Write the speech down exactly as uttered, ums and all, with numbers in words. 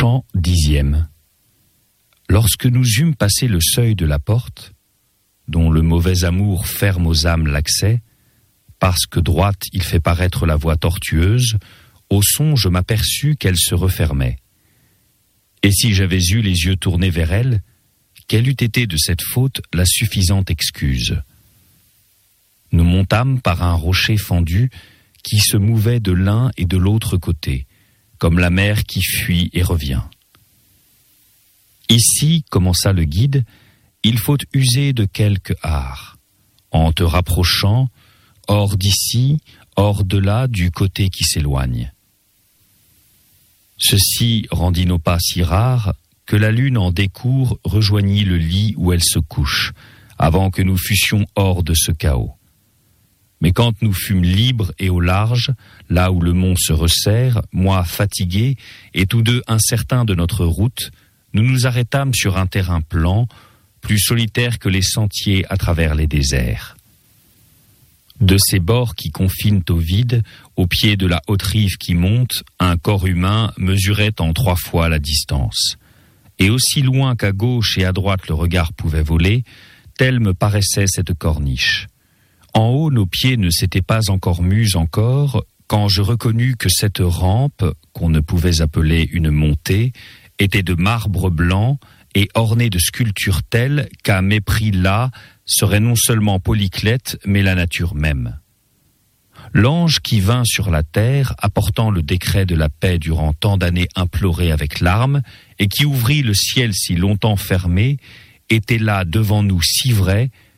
Chant dixième. Lorsque nous eûmes passé le seuil de la porte, dont le mauvais amour ferme aux âmes l'accès, parce que droite il fait paraître la voie tortueuse, au son je m'aperçus qu'elle se refermait. Et si j'avais eu les yeux tournés vers elle, quelle eût été de cette faute la suffisante excuse? Nous montâmes par un rocher fendu qui se mouvait de l'un et de l'autre côté, comme la mer qui fuit et revient. Ici, commença le guide, il faut user de quelque art, en te rapprochant, hors d'ici, hors de là, du côté qui s'éloigne. Ceci rendit nos pas si rares que la lune en décourt rejoignit le lit où elle se couche, avant que nous fussions hors de ce chaos. Mais quand nous fûmes libres et au large, là où le mont se resserre, moi fatigué, et tous deux incertains de notre route, nous nous arrêtâmes sur un terrain plan, plus solitaire que les sentiers à travers les déserts. De ces bords qui confinent au vide, au pied de la haute rive qui monte, un corps humain mesurait en trois fois la distance. Et aussi loin qu'à gauche et à droite le regard pouvait voler, telle me paraissait cette corniche. En haut, nos pieds ne s'étaient pas encore mus encore, quand je reconnus que cette rampe, qu'on ne pouvait appeler une montée, était de marbre blanc et ornée de sculptures telles qu'à mépris là serait non seulement Polyclète, mais la nature même. L'ange qui vint sur la terre, apportant le décret de la paix durant tant d'années implorées avec larmes, et qui ouvrit le ciel si longtemps fermé, était là devant nous si vrai